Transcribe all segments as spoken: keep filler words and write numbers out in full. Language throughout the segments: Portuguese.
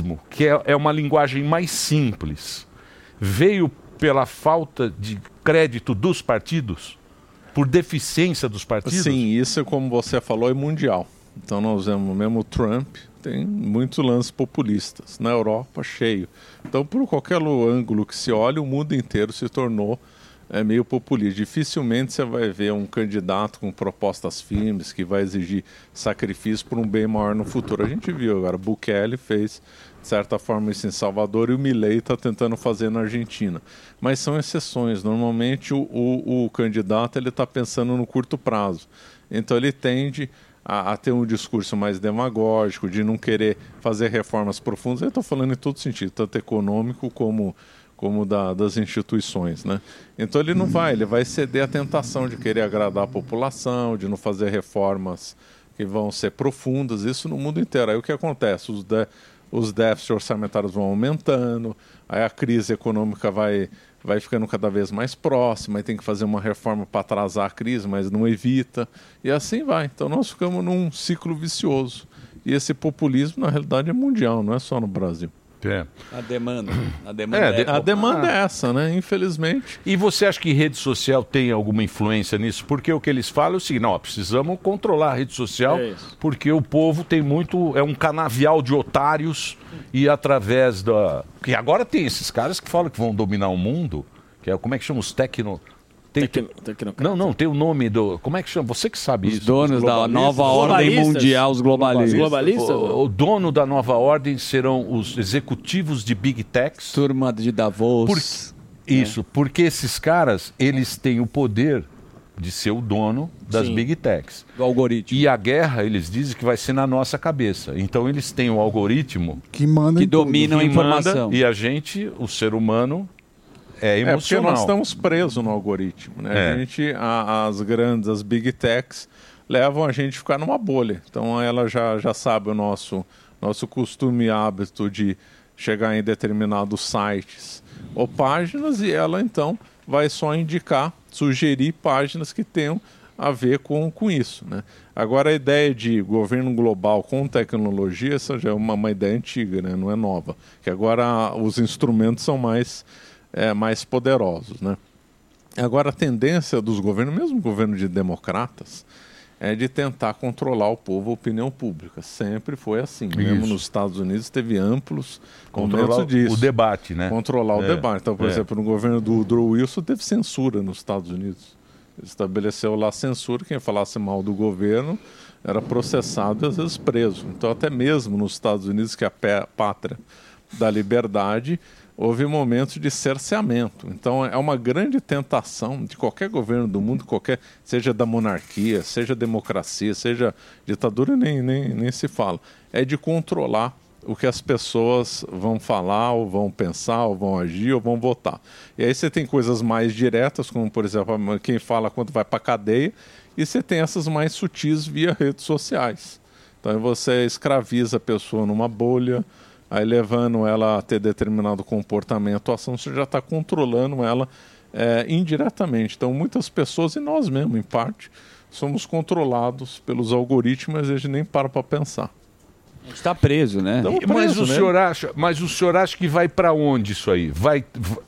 populismo, que é, é uma linguagem mais simples, veio pela falta de crédito dos partidos? Por deficiência dos partidos? Sim, isso, como você falou, é mundial. Então nós vemos mesmo o Trump, tem muitos lances populistas. Na Europa, cheio. Então, por qualquer ângulo que se olhe, o mundo inteiro se tornou é, meio populista. Dificilmente você vai ver um candidato com propostas firmes que vai exigir sacrifício por um bem maior no futuro. A gente viu agora, Bukele fez, de certa forma, isso em Salvador, e o Milei está tentando fazer na Argentina. Mas são exceções. Normalmente, o, o, o candidato está pensando no curto prazo. Então, ele tende a, a ter um discurso mais demagógico, de não querer fazer reformas profundas. Eu estou falando em todo sentido, tanto econômico como, como da, das instituições, né? Então, ele não vai, ele vai ceder à tentação de querer agradar a população, de não fazer reformas que vão ser profundas, isso no mundo inteiro. Aí o que acontece? Os de, os déficits orçamentários vão aumentando, aí a crise econômica vai, vai ficando cada vez mais próxima, aí tem que fazer uma reforma para atrasar a crise, mas não evita, e assim vai. Então nós ficamos num ciclo vicioso. E esse populismo, na realidade, é mundial, não é só no Brasil. É. A demanda. A demanda é, é, a demanda é essa, né? Infelizmente. E você acha que rede social tem alguma influência nisso? Porque o que eles falam é o seguinte, não, precisamos controlar a rede social, é porque o povo tem muito, é um canavial de otários e através da... Porque agora tem esses caras que falam que vão dominar o mundo, que é, como é que chama os tecno... Tem, Tecno, tecno, não, não, tem o nome do... Como é que chama? Você que sabe os isso. Os donos da nova ordem mundial, os globalistas. globalistas? O, o dono da nova ordem serão os executivos de Big Techs. Turma de Davos. Por, isso, é. Porque esses caras, eles têm o poder de ser o dono das Sim. Big Techs. Do algoritmo. E a guerra, eles dizem que vai ser na nossa cabeça. Então eles têm o algoritmo... Que, manda que domina a informação. Manda, e a gente, o ser humano... É emocional. É porque nós estamos presos no algoritmo, né? É. A gente, a, as grandes, as big techs, levam a gente a ficar numa bolha. Então ela já, já sabe o nosso, nosso costume e hábito de chegar em determinados sites ou páginas e ela então vai só indicar, sugerir páginas que tenham a ver com, com isso, né? Agora a ideia de governo global com tecnologia, essa já é uma, uma ideia antiga, né? Não é nova. Que agora os instrumentos são mais... É, mais poderosos, né? Agora a tendência dos governos, mesmo governo de democratas, é de tentar controlar o povo, a opinião pública. Sempre foi assim. Isso. Mesmo nos Estados Unidos teve amplos momentos disso. O debate, né? Controlar o é. debate. Então, por é. exemplo, no governo do Woodrow Wilson teve censura nos Estados Unidos. Ele estabeleceu lá censura, quem falasse mal do governo era processado e às vezes preso. Então até mesmo nos Estados Unidos, que é a pátria da liberdade, houve momentos de cerceamento. Então é uma grande tentação de qualquer governo do mundo, qualquer, seja da monarquia, seja democracia, seja ditadura, nem, nem, nem se fala. É de controlar o que as pessoas vão falar, ou vão pensar, ou vão agir, ou vão votar. E aí você tem coisas mais diretas, como por exemplo, quem fala quando vai para a cadeia, e você tem essas mais sutis via redes sociais. Então você escraviza a pessoa numa bolha, aí levando ela a ter determinado comportamento, ação, você já está controlando ela é, indiretamente. Então muitas pessoas, e nós mesmos em parte, somos controlados pelos algoritmos e a gente nem para para pensar. Está preso, né? Preso, mas, o né? Senhor acha, mas o senhor acha que vai para onde isso aí? Vai,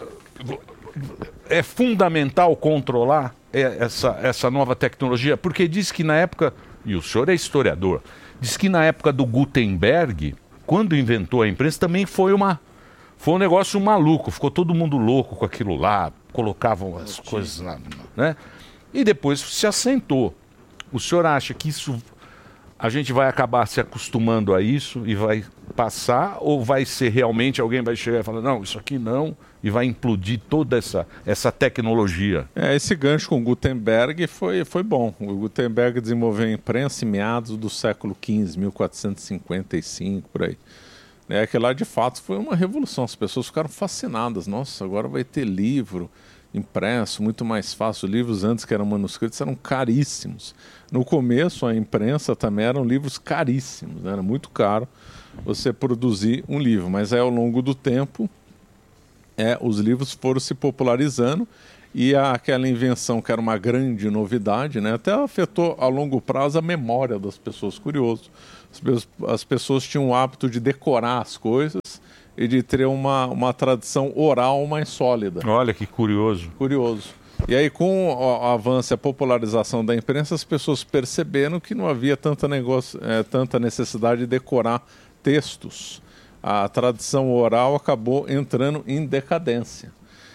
é fundamental controlar essa, essa nova tecnologia? Porque diz que na época, e o senhor é historiador, diz que na época do Gutenberg, quando inventou a imprensa, também foi uma foi um negócio maluco, ficou todo mundo louco com aquilo lá, colocavam as coisas lá, né? E depois se assentou. O senhor acha que isso a gente vai acabar se acostumando a isso e vai passar, ou vai ser realmente alguém vai chegar e falar, não, isso aqui não, e vai implodir toda essa, essa tecnologia? É, esse gancho com Gutenberg foi, foi bom. O Gutenberg desenvolveu a imprensa em meados do século quinze, mil quatrocentos e cinquenta e cinco, por aí. É, que lá de fato foi uma revolução, as pessoas ficaram fascinadas. Nossa, agora vai ter livro impresso, muito mais fácil. Livros antes que eram manuscritos eram caríssimos. No começo a imprensa também eram livros caríssimos, né? Era muito caro você produzir um livro, mas aí ao longo do tempo é, os livros foram se popularizando e a, aquela invenção que era uma grande novidade, né? Até afetou a longo prazo a memória das pessoas. Curioso. As, as pessoas tinham o hábito de decorar as coisas e de ter uma, uma tradição oral mais sólida. Olha que curioso. Curioso. E aí, com o avanço e a popularização da imprensa, as pessoas perceberam que não havia tanta, negócio, é, tanta necessidade de decorar textos. A tradição oral acabou entrando em decadência.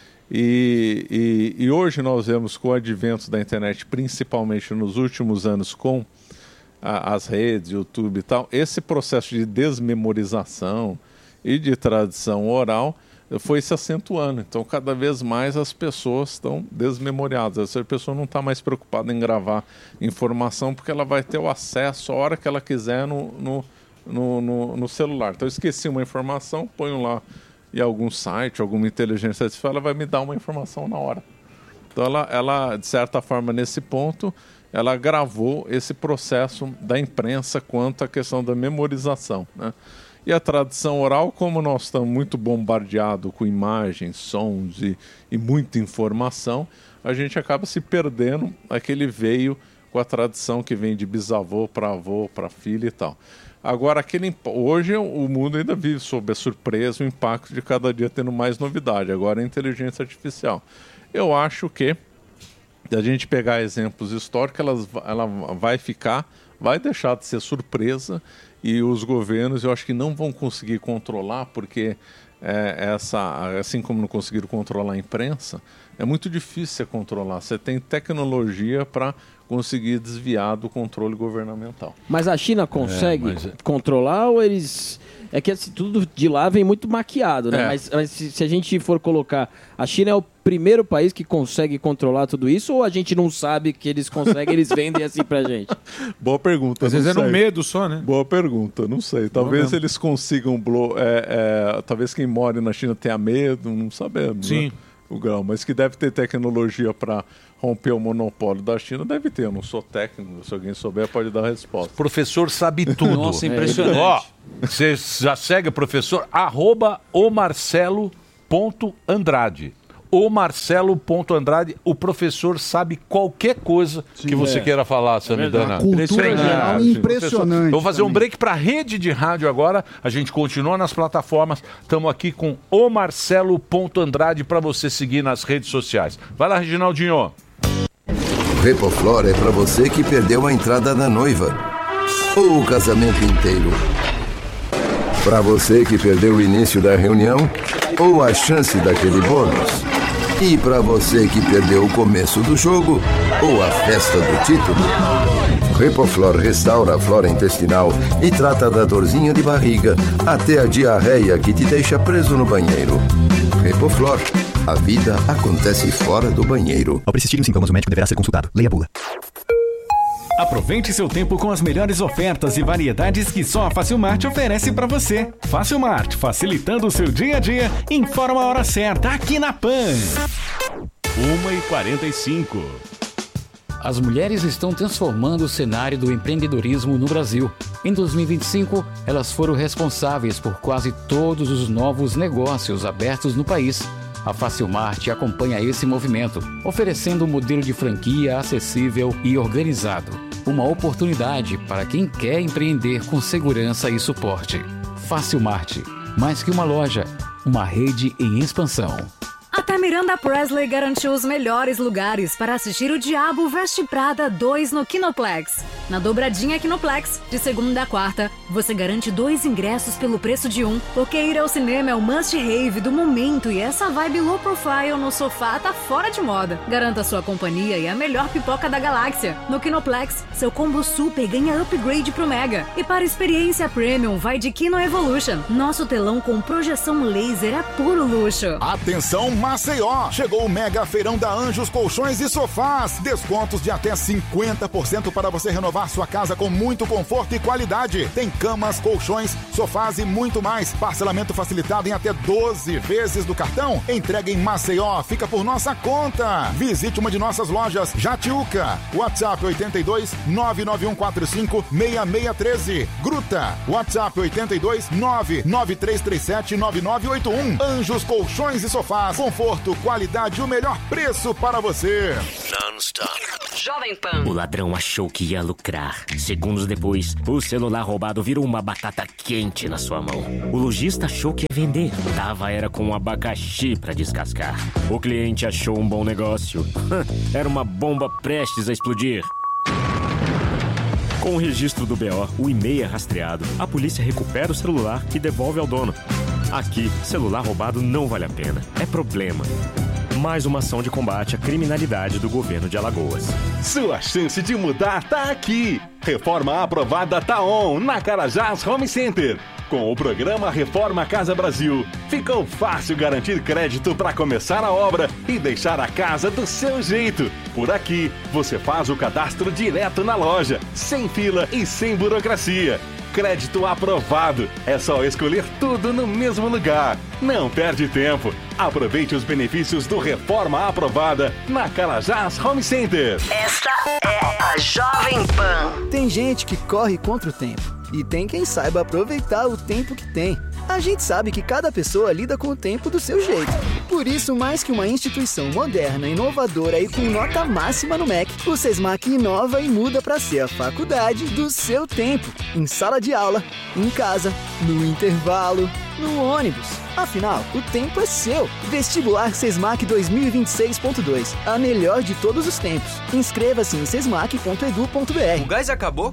E, e, e hoje nós vemos, com o advento da internet, principalmente nos últimos anos, com a, as redes, YouTube e tal, esse processo de desmemorização e de tradição oral foi se acentuando. Então, cada vez mais as pessoas estão desmemoriadas. Essa pessoa não está mais preocupada em gravar informação, porque ela vai ter o acesso a hora que ela quiser no, no, no, no, no celular. Então, eu esqueci uma informação, ponho lá em algum site, alguma inteligência artificial, ela vai me dar uma informação na hora. Então, ela, ela, de certa forma, nesse ponto, ela gravou esse processo da imprensa quanto à questão da memorização, né? E a tradição oral, como nós estamos muito bombardeados com imagens, sons e, e muita informação, a gente acaba se perdendo aquele veio com a tradição que vem de bisavô para avô, para filho e tal. Agora, aquele, hoje o mundo ainda vive sob a surpresa, o impacto de cada dia tendo mais novidade. Agora a inteligência artificial. Eu acho que, se a gente pegar exemplos históricos, elas, ela vai ficar, vai deixar de ser surpresa, e os governos, eu acho que não vão conseguir controlar, porque é, essa, assim como não conseguiram controlar a imprensa, é muito difícil você controlar. Você tem tecnologia para conseguir desviar do controle governamental. Mas a China consegue é, mas... controlar, ou eles... É que assim, tudo de lá vem muito maquiado, né? É. Mas, mas se, se a gente for colocar... A China é o primeiro país que consegue controlar tudo isso, ou a gente não sabe que eles conseguem, eles vendem assim pra gente? Boa pergunta. Às vezes é no medo só, né? Boa pergunta, não sei. Talvez eles consigam... Blo... É, é, talvez quem mora na China tenha medo, não sabemos. Sim. Né? O grau, mas que deve ter tecnologia para romper o monopólio da China, deve ter. Eu não sou técnico, se alguém souber pode dar a resposta. O professor sabe tudo. Nossa, impressionante. Ó, você já segue o professor? Arroba o Marcelo ponto Andrade. O Marcelo ponto Andrade, o professor sabe qualquer coisa Sim, que você é. queira falar, Samidana. Cultura geral impressionante. Eu vou fazer um break para a rede de rádio agora. A gente continua nas plataformas. Estamos aqui com o Marcelo ponto Andrade para você seguir nas redes sociais. Vai lá, Reginaldinho. Repoflor é para você que perdeu a entrada da noiva ou o casamento inteiro. Para você que perdeu o início da reunião ou a chance daquele bônus. E para você que perdeu o começo do jogo ou a festa do título. Repoflor restaura a flora intestinal e trata da dorzinha de barriga até a diarreia que te deixa preso no banheiro. Repoflor, a vida acontece fora do banheiro. Ao persistirem os sintomas, o médico deverá ser consultado. Leia a bula. Aproveite seu tempo com as melhores ofertas e variedades que só a Facilmart oferece para você. Facilmart, facilitando o seu dia a dia, informa a hora certa aqui na Pan. uma e quarenta e cinco. As mulheres estão transformando o cenário do empreendedorismo no Brasil. Em dois mil e vinte e cinco, elas foram responsáveis por quase todos os novos negócios abertos no país. A Facilmart acompanha esse movimento, oferecendo um modelo de franquia acessível e organizado. Uma oportunidade para quem quer empreender com segurança e suporte. Facilmart, mais que uma loja, uma rede em expansão. Até Miranda Presley garantiu os melhores lugares para assistir O Diabo Veste Prada dois no Kinoplex. Na dobradinha Kinoplex, de segunda a quarta, você garante dois ingressos pelo preço de um, porque ir ao cinema é o must-have do momento e essa vibe low profile no sofá tá fora de moda. Garanta sua companhia e a melhor pipoca da galáxia. No Kinoplex, seu combo super ganha upgrade pro Mega. E para experiência premium, vai de Kino Evolution. Nosso telão com projeção laser é puro luxo. Atenção, Maceió! Chegou o Mega Feirão da Anjos Colchões e Sofás. Descontos de até cinquenta por cento para você renovar sua casa com muito conforto e qualidade. Tem camas, colchões, sofás e muito mais. Parcelamento facilitado em até doze vezes do cartão. Entrega em Maceió, fica por nossa conta. Visite uma de nossas lojas, Jatiuca. WhatsApp oito dois nove nove um quatro cinco seis seis um três. Gruta. WhatsApp oito dois nove nove três três sete nove nove oito um. Anjos Colchões e Sofás. Conforto, qualidade e o melhor preço para você. non-stop. Jovem Pan. O ladrão achou que ia lucrar. Segundos depois, o celular roubado virou uma batata quente na sua mão. O lojista achou que ia vender. Tava era com um abacaxi pra descascar. O cliente achou um bom negócio. Era uma bomba prestes a explodir. Com o registro do B O, o e-mail é rastreado. A polícia recupera o celular e devolve ao dono. Aqui, celular roubado não vale a pena. É problema. Mais uma ação de combate à criminalidade do governo de Alagoas. Sua chance de mudar tá aqui. Reforma aprovada tá on na Carajás Home Center. Com o programa Reforma Casa Brasil, ficou fácil garantir crédito para começar a obra e deixar a casa do seu jeito. Por aqui, você faz o cadastro direto na loja, sem fila e sem burocracia. Crédito aprovado. É só escolher tudo no mesmo lugar. Não perde tempo. Aproveite os benefícios do Reforma Aprovada na Carajás Home Center. Esta é a Jovem Pan. Tem gente que corre contra o tempo e tem quem saiba aproveitar o tempo que tem. A gente sabe que cada pessoa lida com o tempo do seu jeito. Por isso, mais que uma instituição moderna, inovadora e com nota máxima no M E C, o SESMAC inova e muda para ser a faculdade do seu tempo. Em sala de aula, em casa, no intervalo, no ônibus. Afinal, o tempo é seu. Vestibular SESMAC dois mil e vinte e seis ponto dois. A melhor de todos os tempos. Inscreva-se em sesmac ponto edu ponto br. O gás acabou?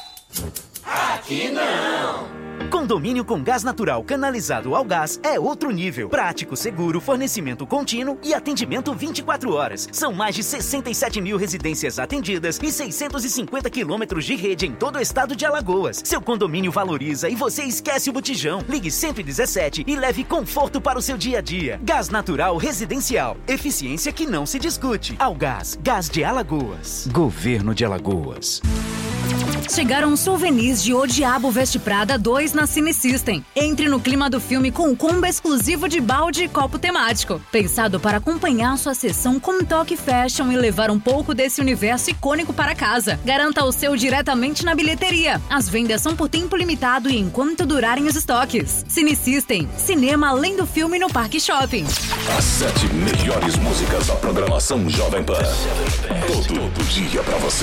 Aqui não! Condomínio com gás natural canalizado ao gás é outro nível. Prático, seguro, fornecimento contínuo e atendimento vinte e quatro horas. São mais de sessenta e sete mil residências atendidas e seiscentos e cinquenta quilômetros de rede em todo o estado de Alagoas. Seu condomínio valoriza e você esquece o botijão. Ligue cento e dezessete e leve conforto para o seu dia a dia. Gás natural residencial. Eficiência que não se discute. Algás, Gás de Alagoas. Governo de Alagoas. Chegaram souvenirs de O Diabo Veste Prada dois na Cine System. Entre no clima do filme com um combo exclusivo de balde e copo temático. Pensado para acompanhar sua sessão com toque fashion e levar um pouco desse universo icônico para casa. Garanta o seu diretamente na bilheteria. As vendas são por tempo limitado e enquanto durarem os estoques. Cine System, cinema além do filme no Parque Shopping. As sete melhores músicas da programação Jovem Pan. Todo dia pra você.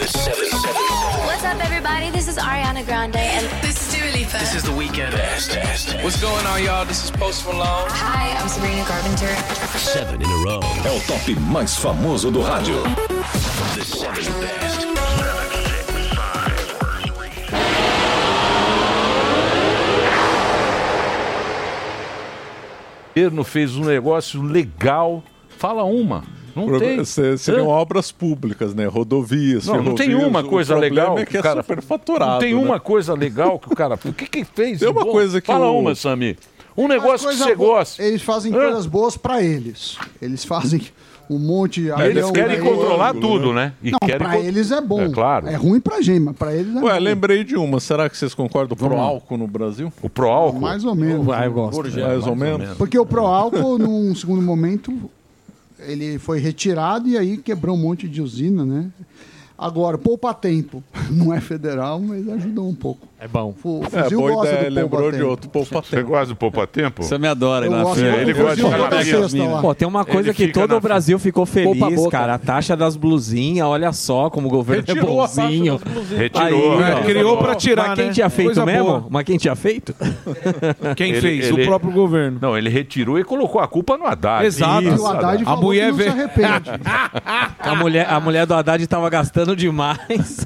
What's up, everybody? This is Ariana Grande, and this is Dua Lipa. This is The Weeknd. Best, best. What's going on, y'all? This is Post Malone. Hi, I'm Sabrina Carpenter. Seven in a row. É o top mais famoso do rádio. The seven best. O governo fez um negócio legal. Fala uma. Não tem. Seriam é. obras públicas, né? Rodovias, Não, não tem uma coisa legal. É que é cara, superfaturado. Não tem né? uma coisa legal que o cara. O que que fez? Tem uma bom? coisa que Fala o... uma, Sami. Um negócio que você boa, gosta. Eles fazem Hã? coisas boas pra eles. Eles fazem um monte de... Eles querem controlar eles. tudo, né? E não, querem pra con... eles é bom. É claro. É ruim pra gente, mas pra eles é Ué, bom. lembrei de uma. Será que vocês concordam? O Proálcool no Brasil? O Proálcool? Mais ou menos. Ah, eu gosto. Mais, mais ou, ou menos. menos. Porque o Proálcool, num segundo momento... Ele foi retirado e aí quebrou um monte de usina, né? Agora, poupa-tempo. Não é federal, mas ajudou um pouco. É bom. O é, Fuzil boa gosta ideia, do lembrou de poupa-tempo. outro poupa-tempo. Você gosta do poupa-tempo? Você me adora ir na feira. Ele gosta de ficar Pô, tem uma coisa que todo o Brasil ficou feliz, cara. A taxa das blusinhas, olha só como o governo Retirou é bonzinho. Retirou. Aí, é, criou pra tirar, Mas quem né? tinha feito Coisa mesmo? boa. Mas quem tinha feito? Quem ele, fez? Ele... O próprio governo. Não, ele retirou e colocou a culpa no Haddad. Exato. E o Haddad a falou mulher que não vê... se arrepende. a, mulher, a mulher do Haddad tava gastando demais.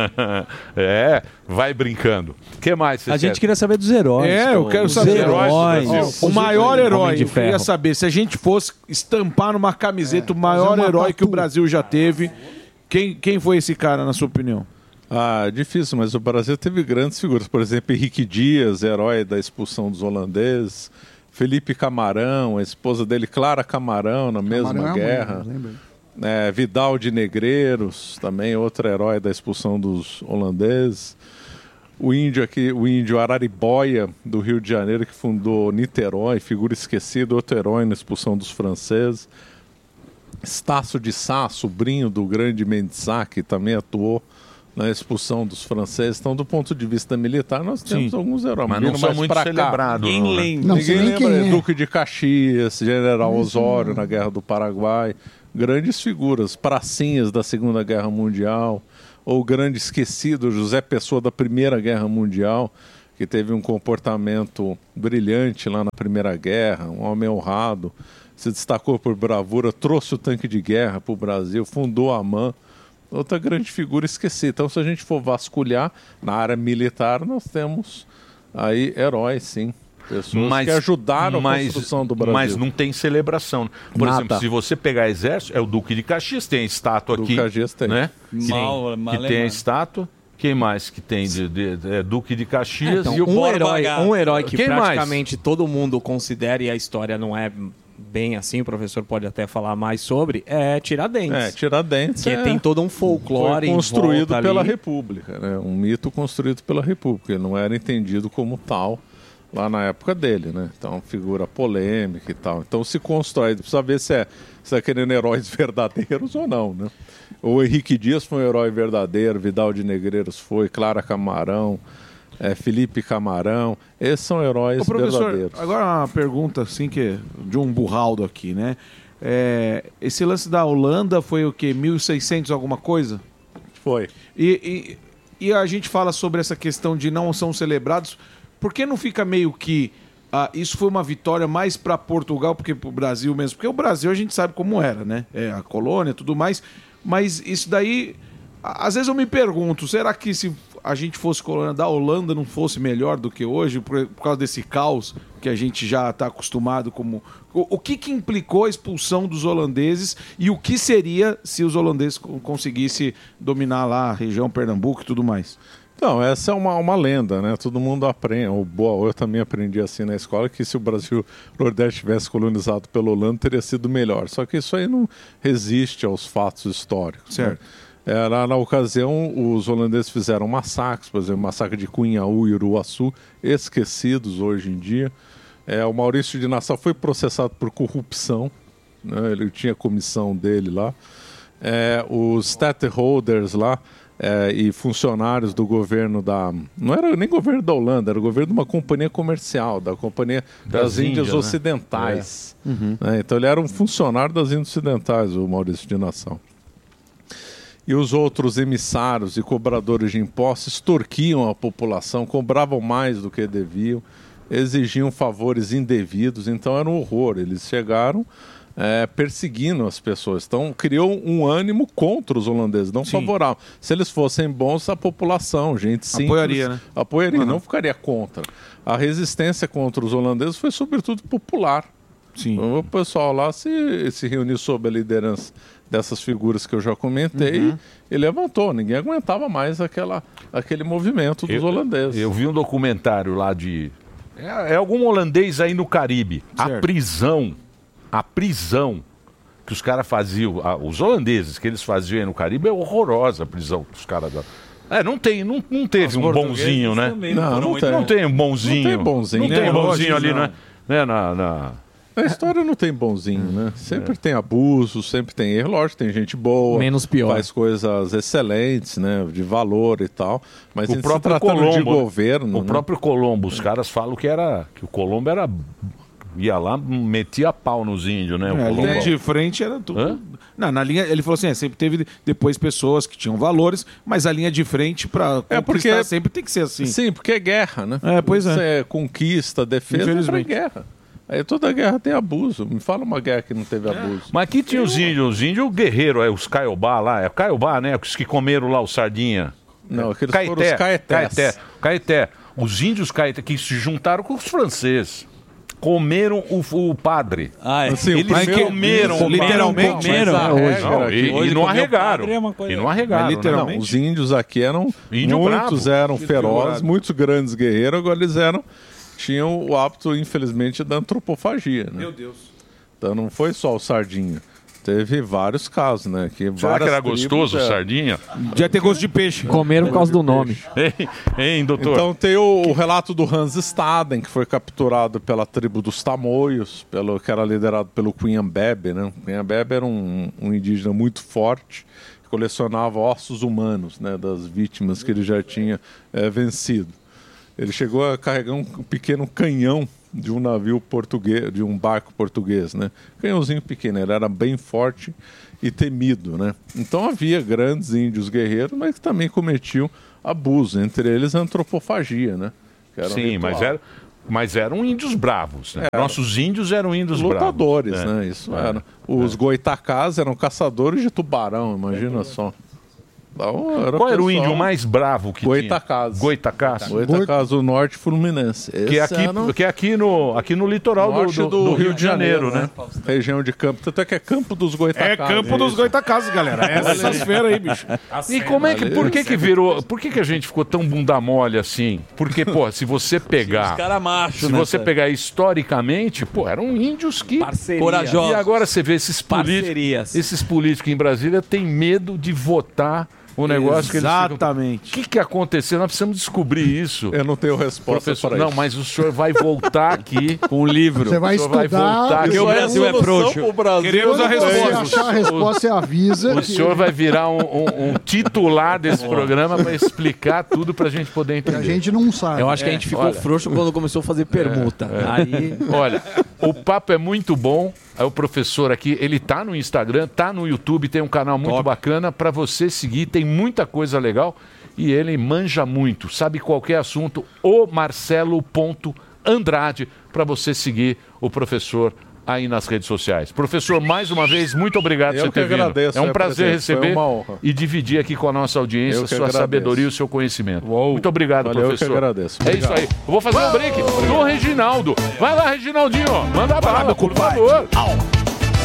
É, vai brincando. O que mais você A gente quer? queria saber dos heróis. É, eu quero os saber. Heróis, Ó, o maior herói, eu queria saber, se a gente fosse estampar numa camiseta é, o maior herói tatu. que o Brasil já teve, quem, quem foi esse cara, na sua opinião? Ah, difícil, mas o Brasil teve grandes figuras. Por exemplo, Henrique Dias, herói da expulsão dos holandeses. Felipe Camarão, a esposa dele, Clara Camarão, na mesma Camarão guerra. É mãe, é, Vidal de Negreiros, também outro herói da expulsão dos holandeses. O índio aqui, o índio Araribóia, do Rio de Janeiro, que fundou Niterói, figura esquecida, outro herói na expulsão dos franceses. Estácio de Sá, sobrinho do grande Mendes-Sá, que também atuou na expulsão dos franceses. Então, do ponto de vista militar, nós temos Sim. alguns heróis. Mas não são muito celebrados. Ninguém não, lembra. Não, Ninguém lembra. Quem é. Duque de Caxias, General Osório na Guerra do Paraguai. grandes figuras, pracinhas da Segunda Guerra Mundial, ou o grande esquecido José Pessoa da Primeira Guerra Mundial, que teve um comportamento brilhante lá na Primeira Guerra, um homem honrado, se destacou por bravura, trouxe o tanque de guerra para o Brasil, fundou a AMAN, outra grande figura esquecida. Então, se a gente for vasculhar na área militar, nós temos aí heróis, sim. Pessoas mas, que ajudaram a mas, construção do Brasil. Mas não tem celebração. Por Nada. exemplo, se você pegar exército, é o Duque de Caxias, tem a estátua Duque aqui. Caxias tem. Né? Mal- que Malemar. tem a estátua. Quem mais que tem de, de- de- é Duque de Caxias? É, então, e o um, Borba herói, Gato. um herói que Quem mais? praticamente todo mundo considera, e a história não é bem assim, o professor pode até falar mais sobre, é Tiradentes. É, Tiradentes Que é- tem todo um folclore Foi construído em volta pela ali. República, né? Um mito construído pela República. Ele não era entendido como tal lá na época dele, né? Então, figura polêmica e tal. Então, se constrói, precisa ver se é, se é querendo heróis verdadeiros ou não, né? O Henrique Dias foi um herói verdadeiro, Vidal de Negreiros foi, Clara Camarão, é, Felipe Camarão. Esses são heróis Ô, professor, verdadeiros. agora uma pergunta assim que de um burraldo aqui, né? É, esse lance da Holanda foi o quê? mil e seiscentos alguma coisa? Foi. E, e, e a gente fala sobre essa questão de não são celebrados. Por que não fica meio que ah, isso foi uma vitória mais para Portugal porque para o Brasil mesmo? Porque o Brasil a gente sabe como era, né? É a colônia e tudo mais. Mas isso daí, a- às vezes eu me pergunto, será que se a gente fosse colônia da Holanda não fosse melhor do que hoje por, por causa desse caos que a gente já está acostumado como... O, o que que implicou a expulsão dos holandeses e o que seria se os holandeses co- conseguissem dominar lá a região Pernambuco e tudo mais? Então, essa é uma, uma lenda, né? Todo mundo aprende, ou boa, eu também aprendi assim na escola, que se o Brasil o Nordeste tivesse colonizado pela Holanda, teria sido melhor. Só que isso aí não resiste aos fatos históricos. Certo. Né? É, na, na ocasião, os holandeses fizeram massacres, por exemplo, o massacre de Cunhaú e Uruaçu, esquecidos hoje em dia. É, o Maurício de Nassau foi processado por corrupção, né? Ele tinha comissão dele lá. É, os stakeholders lá, É, e funcionários do governo da... Não era nem governo da Holanda, era o governo de uma companhia comercial, da Companhia das, Das Índias, Índias, né? Ocidentais. É. Uhum. Né? Então ele era um funcionário das Índias Ocidentais, o Maurício de Nassau. E os outros emissários e cobradores de impostos extorquiam a população, cobravam mais do que deviam, exigiam favores indevidos, então era um horror. Eles chegaram... É, perseguindo as pessoas. Então criou um ânimo contra os holandeses, não Sim. favorável. Se eles fossem bons, a população, gente simples, Apoiaria, né? apoiaria, Uhum. não ficaria contra. A resistência contra os holandeses foi sobretudo popular. Sim. Então, o pessoal lá se, se reuniu sob a liderança dessas figuras que eu já comentei Uhum. e levantou. Ninguém aguentava mais aquela, aquele movimento dos Eu- holandeses. Eu vi um documentário lá de... É, é algum holandês aí no Caribe. A Certo. prisão, a prisão que os caras faziam, a- os holandeses que eles faziam aí no Caribe, é horrorosa a prisão dos caras da... É, não tem, não, não teve Os um portugueses bonzinho, né? também não foram não, muito tem, não bons. tem um bonzinho. Não tem bonzinho. Não tem Né? bonzinho ali, Não. né? né? Na, na... A história não tem bonzinho, né? Sempre tem abuso, sempre tem erro. Lógico, tem gente boa. Menos pior. Faz coisas excelentes, né? De valor e tal. Mas O se próprio tratando Colombo, de governo... o né? próprio Colombo, os caras falam que era que o Colombo era ia lá, metia pau nos índios, né? O É, a Colombo. linha de frente era tudo. Hã? Não, na linha, ele falou assim: é, sempre teve depois pessoas que tinham valores, mas a linha de frente para É porque- sempre tem que ser assim. Sim, porque é guerra, né? É, pois é. Isso é conquista, defesa, Infelizmente. é guerra. Aí toda guerra tem abuso. Me fala uma guerra que não teve abuso. Mas aqui tinha os índios, os índios guerreiros, é, os Caiobá lá, é Caiobá, né? Os que comeram lá o sardinha. Não, aqueles Caeté, foram os caetés. Caeté, Caeté. Os índios Caeté que se juntaram com os franceses. Comeram o, o padre. Ah, é. Assim, Eles mas que- comeram, isso, literalmente. comeram. Mas a Hoje, regra não, aqui- e- e, hoje não comer o arregaram. padre é uma coisa- E não arregaram. Mas, literalmente, né? os índios aqui eram Índio muitos bravo. eram ferozes, muitos grandes guerreiros, agora eles eram tinham o hábito, infelizmente, da antropofagia, né? Meu Deus. Então não foi só o sardinha. Teve vários casos, né? Que Será várias que era tribos, gostoso é. o sardinha? Já ter gosto de peixe. Comeram por causa do nome. Hein, hein, doutor? Então tem o, o relato do Hans Staden, que foi capturado pela tribo dos Tamoios, pelo, que era liderado pelo Cunhambebe, né? O Cunhambebe era um, um indígena muito forte, que colecionava ossos humanos, né? Das vítimas que ele já tinha eh, vencido. Ele chegou a carregar um pequeno canhão de um navio português, de um barco português, né? Canhãozinho pequeno, ele era bem forte e temido, né? Então havia grandes índios guerreiros, mas que também cometiam abuso, entre eles a antropofagia, né? Que era um Sim, ritual. mas, era, mas eram índios bravos. Né? Era. Nossos índios eram índios lutadores, bravos. né? Isso era. Os goitacás eram caçadores de tubarão, imagina só. Então, era Qual era o pessoal- índio mais bravo que Goitacás. tinha? Goitacás. Goitacás do Norte Fluminense. Que é Esse aqui, era- que é aqui, no, aqui no litoral do, Norte do- do Rio de Janeiro, né? Região de Campo. Tanto é que é Campo dos É Goitacás. campo dos goitacazes, galera. Essas feras aí, bicho. E como é que, por que que virou, por que que a gente ficou tão bunda mole assim? Porque, pô, se você pegar, Os cara macho, se né, você Sérgio? pegar historicamente, pô, eram índios que Parceria. Corajosos. E agora você vê esses políticos, Parcerias. esses políticos em Brasília têm medo de votar o negócio que eles Exatamente. ficam... O que que aconteceu? Nós precisamos descobrir isso. Eu não tenho resposta Professor, para não, isso. mas o senhor vai voltar aqui com um livro. Você vai O senhor vai estudar, voltar porque aqui. o Brasil é frouxo. Queremos a Quando você resposta. achar a resposta, você avisa. O que- senhor vai virar um, um- um titular desse programa para explicar tudo para a gente poder entender. A gente não sabe. Eu acho que a gente ficou olha. frouxo quando começou a fazer permuta. É. Aí... Olha, o papo é muito bom. Aí o professor aqui, ele tá no Instagram, tá no YouTube, tem um canal muito Top. bacana para você seguir, tem muita coisa legal e ele manja muito, sabe qualquer assunto, o Marcelo ponto Andrade, para você seguir o professor aí nas redes sociais. Professor, mais uma vez, muito obrigado Eu por você que ter vindo. agradeço É um a prazer presença, foi receber uma honra. e dividir aqui com a nossa audiência Eu que sua agradeço. sabedoria e o seu conhecimento. Muito obrigado, Valeu, eu que professor. agradeço. É isso aí. Eu vou fazer um break do Reginaldo. Vai lá, Reginaldinho. Manda bala, por favor.